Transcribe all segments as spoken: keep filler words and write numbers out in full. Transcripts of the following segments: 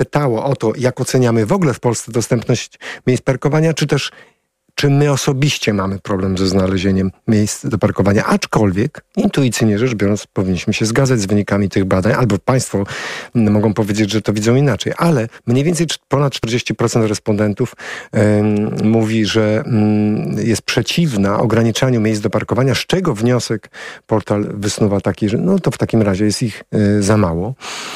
pytało o to, jak oceniamy w ogóle w Polsce dostępność miejsc parkowania, czy też czy my osobiście mamy problem ze znalezieniem miejsc do parkowania, aczkolwiek intuicyjnie rzecz biorąc powinniśmy się zgadzać z wynikami tych badań, albo państwo mogą powiedzieć, że to widzą inaczej, ale mniej więcej ponad czterdzieści procent respondentów um, mówi, że um, jest przeciwna ograniczaniu miejsc do parkowania, z czego wniosek portal wysnuwa taki, że no to w takim razie jest ich y, za mało,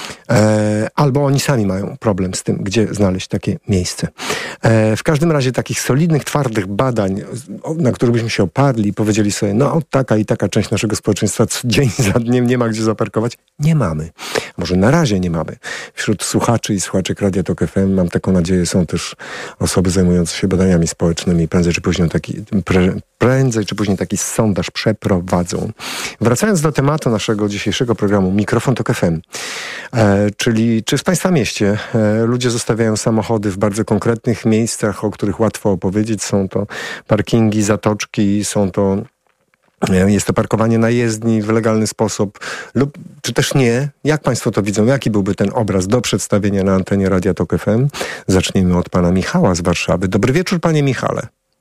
e, albo oni sami mają problem z tym, gdzie znaleźć takie miejsce. E, w każdym razie takich solidnych, twardych badań, na których byśmy się oparli i powiedzieli sobie, no taka i taka część naszego społeczeństwa dzień za dniem nie ma gdzie zaparkować, nie mamy. Może na razie nie mamy. Wśród słuchaczy i słuchaczek Radia Tok F M, mam taką nadzieję, są też osoby zajmujące się badaniami społecznymi. Prędzej czy później taki, pre, prędzej czy później taki sondaż przeprowadzą. Wracając do tematu naszego dzisiejszego programu Mikrofon Tok F M, e, czyli czy w Państwa mieście e, ludzie zostawiają samochody w bardzo konkretnych miejscach, o których łatwo opowiedzieć. Są to parkingi, zatoczki, są to jest to parkowanie na jezdni w legalny sposób, lub czy też nie. Jak Państwo to widzą? Jaki byłby ten obraz do przedstawienia na antenie Radia Tok F M? Zacznijmy od pana Michała z Warszawy. Dobry wieczór, panie Michale.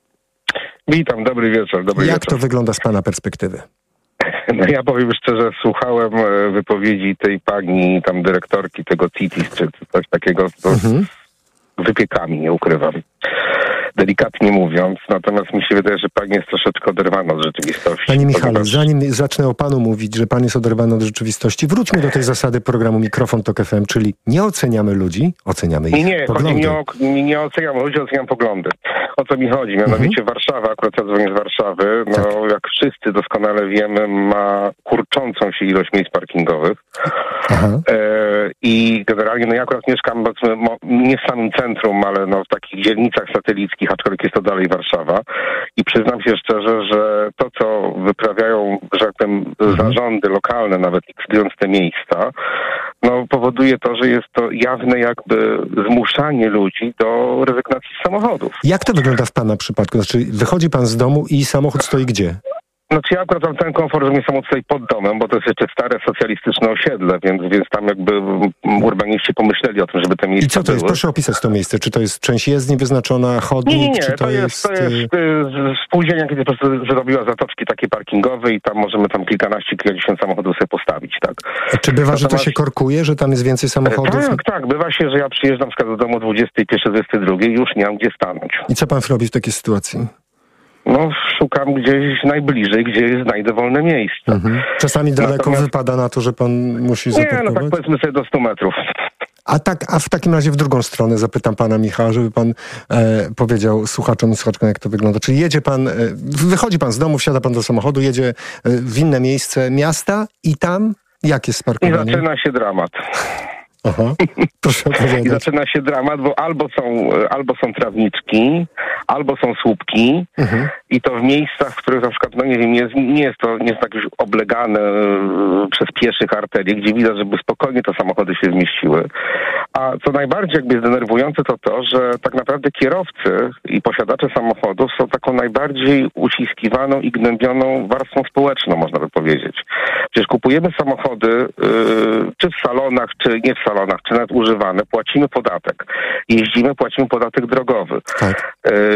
Witam, dobry wieczór. Dobry Jak wieczór. to wygląda z pana perspektywy? No ja powiem szczerze, słuchałem wypowiedzi tej pani, tam dyrektorki tego C I T I S, czy coś takiego, to mhm. z wypiekami, nie ukrywam. Delikatnie mówiąc, natomiast mi się wydaje, że pani jest troszeczkę oderwana od rzeczywistości. Panie Michale, ponieważ... zanim zacznę o panu mówić, że pan jest oderwany od rzeczywistości, wróćmy do tej zasady programu Mikrofon Tok F M, czyli nie oceniamy ludzi, oceniamy ich nie, nie, poglądy. Chodzi mi o, nie, nie oceniam ludzi, oceniam poglądy. O co mi chodzi? Mianowicie mhm. Warszawa, akurat ja dzwonię z Warszawy, no tak. Jak wszyscy doskonale wiemy, ma kurczącą się ilość miejsc parkingowych. E, I generalnie, no ja akurat mieszkam nie w samym centrum, ale no w takich dzielnicach satelickich, aczkolwiek jest to dalej Warszawa. I przyznam się szczerze, że to, co wyprawiają, że tak powiem, mhm. zarządy lokalne, nawet likwidując te miejsca, no powoduje to, że jest to jawne jakby zmuszanie ludzi do rezygnacji z samochodów. Jak to wygląda w pana przypadku? Znaczy, wychodzi pan z domu i samochód stoi gdzie? Znaczy ja akurat mam ten komfort, że mnie samochód stoi pod domem, bo to jest jeszcze stare socjalistyczne osiedle, więc, więc tam jakby urbaniści pomyśleli o tym, żeby te miejsca I co to jest? były. Proszę opisać to miejsce. Czy to jest część jezdni wyznaczona, chodnik? Nie, nie, nie. Czy to, to jest, to jest y, spółdzielnia, kiedy po prostu zrobiła zatoczki takie parkingowe i tam możemy tam kilkanaście, kilkadziesiąt samochodów sobie postawić, tak. A czy bywa, Natomiast... że to się korkuje, że tam jest więcej samochodów? Tak, tak. Bywa się, że ja przyjeżdżam do domu o dwudziestej pierwszej, dwudziestej drugiej i już nie mam gdzie stanąć. I co pan robi w takiej sytuacji? No, szukam gdzieś najbliżej, gdzie znajdę wolne miejsce. Mhm. Czasami daleko Natomiast... wypada na to, że pan musi zaparkować? Nie, no tak powiedzmy sobie do stu metrów. A tak, a w takim razie w drugą stronę zapytam pana Michała, żeby pan e, powiedział słuchaczom i słuchaczkom, jak to wygląda. Czyli jedzie pan, e, wychodzi pan z domu, wsiada pan do samochodu, jedzie e, w inne miejsce miasta i tam jak jest parkowanie? I zaczyna się dramat. Aha. Proszę I zaczyna się dramat, bo albo są, albo są trawniczki, albo są słupki mhm. i to w miejscach, w których na przykład, no nie wiem, jest, nie jest to nie jest tak już oblegane przez pieszych arterii, gdzie widać, żeby spokojnie te samochody się zmieściły. A co najbardziej jakby jest denerwujące to to, że tak naprawdę kierowcy i posiadacze samochodów są taką najbardziej uciskiwaną i gnębioną warstwą społeczną, można by powiedzieć. Przecież kupujemy samochody yy, czy w salonach, czy nie w salonach, czy nawet używane, płacimy podatek. Jeździmy, płacimy podatek drogowy. Tak.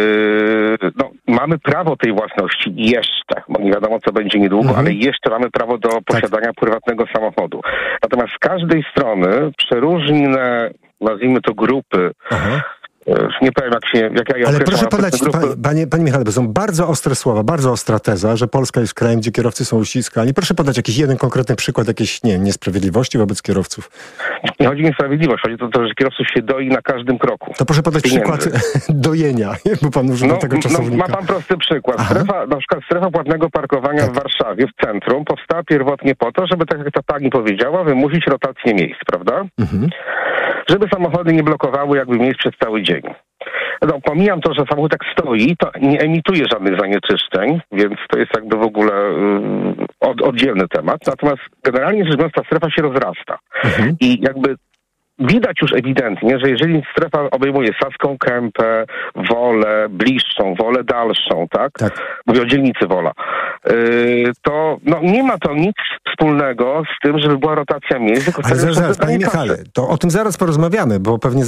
Yy, no, mamy prawo tej własności jeszcze, bo nie wiadomo, co będzie niedługo, mhm. ale jeszcze mamy prawo do posiadania tak. prywatnego samochodu. Natomiast z każdej strony przeróżne, nazwijmy to grupy, Aha. Nie powiem, jak się... Jak ja Ale proszę podać, grupy... panie, panie Michale, bo są bardzo ostre słowa, bardzo ostra teza, że Polska jest krajem, gdzie kierowcy są uściskani. Proszę podać jakiś jeden konkretny przykład jakiejś, nie wiem, niesprawiedliwości wobec kierowców. Nie chodzi mi o sprawiedliwość, chodzi o to, że kierowców się doi na każdym kroku. To proszę podać pieniędzy. Przykład dojenia, bo pan używa no, tego czasownika. No, ma pan prosty przykład. Strefa, na przykład strefa płatnego parkowania tak. w Warszawie, w centrum, powstała pierwotnie po to, żeby, tak jak ta pani powiedziała, wymusić rotację miejsc, prawda? Mhm. Żeby samochody nie blokowały jakby miejsc przez cały dzień. No, pomijam to, że samochód tak stoi, to nie emituje żadnych zanieczyszczeń, więc to jest jakby w ogóle y, od, oddzielny temat. Natomiast generalnie rzecz biorąc, ta strefa się rozrasta. Mhm. I jakby widać już ewidentnie, że jeżeli strefa obejmuje Saską Kępę, Wolę bliższą, Wolę dalszą, tak? tak. Mówię o dzielnicy Wola. Yy, to no, nie ma to nic wspólnego z tym, żeby była rotacja miejsc. Ale zaraz, zaraz, panie Michale, to o tym zaraz porozmawiamy, bo pewnie